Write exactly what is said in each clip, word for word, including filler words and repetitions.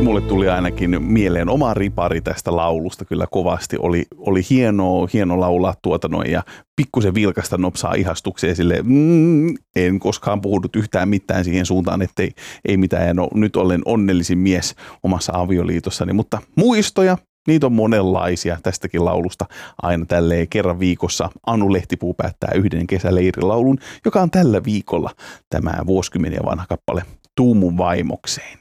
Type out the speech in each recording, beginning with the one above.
mulle tuli ainakin mieleen oma ripari tästä laulusta kyllä kovasti. Oli, oli hienoa, hieno laulaa tuota noin ja pikkusen vilkasta nopsaa ihastukseen silleen, mm, en koskaan puhunut yhtään mitään siihen suuntaan, ettei ei mitään. Ja no, nyt olen onnellisin mies omassa avioliitossani, mutta muistoja, niitä on monenlaisia tästäkin laulusta. Aina tälleen kerran viikossa Anu Lehtipuu päättää yhden kesäleirilaulun, joka on tällä viikolla tämä vuosikymmeniä vanha kappale Tuu mun vaimokseen.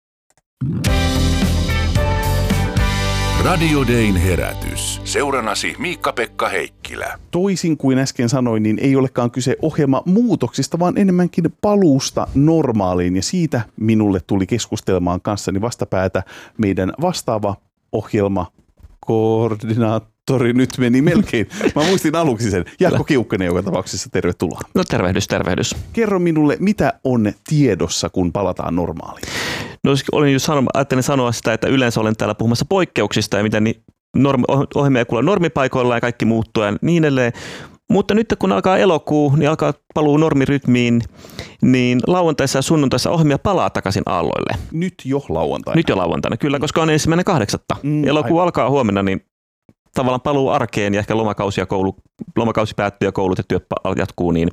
Radio Dayn herätys. Seuranasi Miikka-Pekka Heikkilä. Toisin kuin äsken sanoin, niin ei olekaan kyse ohjelma muutoksista, vaan enemmänkin paluusta normaaliin. Ja siitä minulle tuli keskustelemaan kanssani vastapäätä meidän vastaava ohjelma koordinaattori, nyt meni melkein. Mä muistin aluksi sen. Jaakko Kiukkanen joka tapauksessa, tervetuloa. No tervehdys, tervehdys. Kerro minulle, mitä on tiedossa, kun palataan normaaliin? No olin just sanonut, ajattelin sanoa sitä, että yleensä olen täällä puhumassa poikkeuksista ja miten normi, ohjelmia kuulla normipaikoilla ja kaikki muuttuu ja niin edelleen. Mutta nyt kun alkaa elokuu, niin alkaa paluu normirytmiin, niin lauantaissa ja sunnuntaissa ohjelmia palaa takaisin aalloille. Nyt jo lauantaina? Nyt jo lauantaina, kyllä, koska on ensimmäinen kahdeksatta. Mm, elokuu aivan. Alkaa huomenna, niin tavallaan paluu arkeen ja ehkä lomakausi, ja koulu, lomakausi päättyy ja koulut ja työ jatkuu. Niin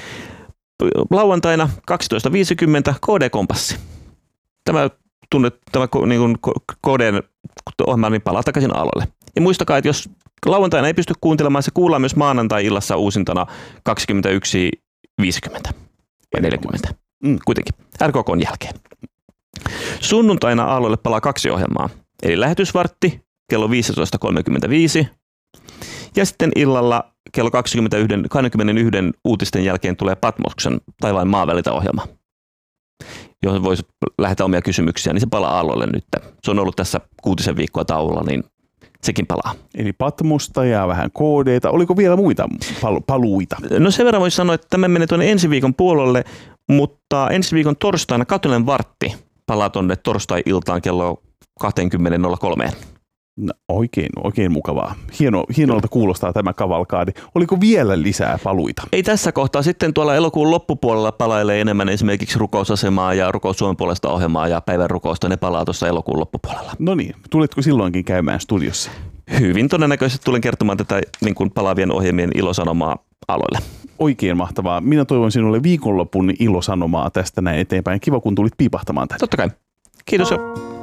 lauantaina kaksitoista viisikymmentä K D-kompassi. Tämä tunnet, tämä niin K D-ohjelma niin palaa takaisin aalloille. Ja muistakaa, että jos lauantaina ei pysty kuuntelemaan, se kuullaan myös maanantai-illassa uusintana kaksikymmentäyksi viisikymmentä ja neljäkymmentä. Mm. Kuitenkin R K K:n jälkeen. Sunnuntaina aalloille palaa kaksi ohjelmaa. Eli lähetysvartti kello viisitoista kolmekymmentäviisi ja sitten illalla kello kaksikymmentäyksi uutisten jälkeen tulee Patmoksen taivaan maavälitä ohjelma, johon voisi lähettää omia kysymyksiä, niin se palaa aalloille nyt. Se on ollut tässä kuutisen viikkoa tauolla, niin sekin palaa. Eli Patmosta ja vähän K D:tä. Oliko vielä muita palu- paluita? No sen verran voisi sanoa, että tämä menee tuonne ensi viikon puolelle, mutta ensi viikon torstaina Katolinen vartti palaa tuonne torstai-iltaan kello kaksikymmentä nolla kolme. No, oikein, oikein mukavaa. Hieno, hienolta kuulostaa tämä kavalkaadi. Oliko vielä lisää paluita? Ei tässä kohtaa. Sitten tuolla elokuun loppupuolella palailee enemmän esimerkiksi rukousasemaa ja rukous Suomen puolesta ohjelmaa ja päivän rukousta. Ne palaa tuossa elokuun loppupuolella. No niin, tuletko silloinkin käymään studiossa? Hyvin todennäköisesti tulen kertomaan tätä niin kuin palaavien ohjelmien ilosanomaa aloille. Oikein mahtavaa. Minä toivon sinulle viikonlopun ilosanomaa tästä näin eteenpäin. Kiva, kun tulit piipahtamaan tänne. Totta kai. Kiitos.